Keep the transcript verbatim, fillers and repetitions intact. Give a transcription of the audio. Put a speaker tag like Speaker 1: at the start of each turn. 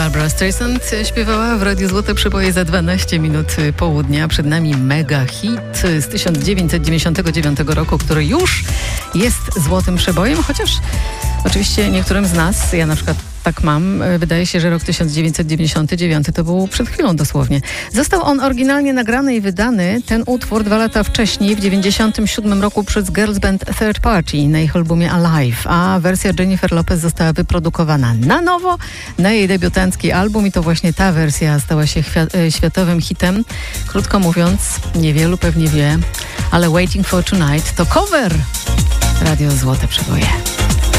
Speaker 1: Barbara Streisand śpiewała w Radiu Złote Przeboje za dwanaście minut południa. Przed nami mega hit z tysiąc dziewięćset dziewięćdziesiątego dziewiątego roku, który już jest złotym przebojem, chociaż oczywiście niektórym z nas, ja na przykład tak mam, wydaje się, że rok tysiąc dziewięćset dziewięćdziesiąty dziewiąty to był przed chwilą dosłownie. Został on oryginalnie nagrany i wydany, ten utwór, dwa lata wcześniej, w dziewięćdziesiątym siódmym roku przez girls band Third Party na ich albumie Alive, a wersja Jennifer Lopez została wyprodukowana na nowo na jej debiutancki album i to właśnie ta wersja stała się chwia- światowym hitem. Krótko mówiąc, niewielu pewnie wie, ale Waiting for Tonight to cover Radio Złote Przeboje.